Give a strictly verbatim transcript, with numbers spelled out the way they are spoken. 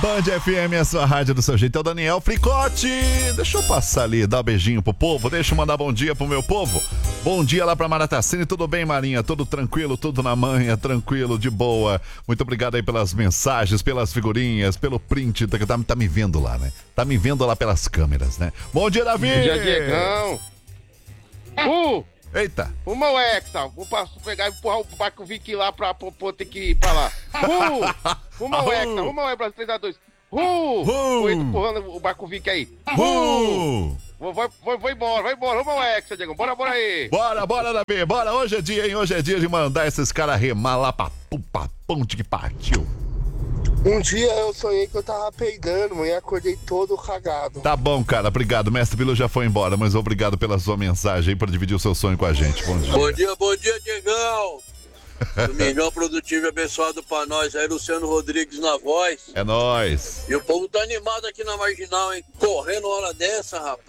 Band F M, a sua rádio do seu jeito. É o Daniel Fricote. Deixa eu passar ali, dar um beijinho pro povo. Deixa eu mandar bom dia pro meu povo. Bom dia lá pra Maratacine. Tudo bem, Marinha? Tudo tranquilo, tudo na manha, tranquilo, de boa. Muito obrigado aí pelas mensagens, pelas figurinhas, pelo print. Tá, tá, tá me vendo lá, né? Tá me vendo lá pelas câmeras, né? Bom dia, Davi! Bom dia, Diegão. Uh! Eita! Uma o Hexa, vou pegar e empurrar o Baco Vic lá pra, pra, pra ter que ir pra lá. Uh! Uma o Hexa, uma o Hexa, três a dois. Uh! Vou empurrando o Baco Vic aí. Uh! Vou, vou, vou, vou embora, vou embora. Vamos ao Hexa, Diego. Bora, bora aí. Bora, bora, Davi. Bora. Hoje é dia, hein? Hoje é dia de mandar esses caras remar lá pra, pra ponte que partiu. Um dia eu sonhei que eu tava peidando, mãe, e acordei todo cagado. Tá bom, cara, obrigado. Mestre Bilu já foi embora, mas obrigado pela sua mensagem aí pra dividir o seu sonho com a gente. Bom dia. Bom dia, bom dia, Diegão. Domingão produtivo e abençoado pra nós. Aí, Luciano Rodrigues na voz. É nóis. E o povo tá animado aqui na Marginal, hein? Correndo uma hora dessa, rapaz.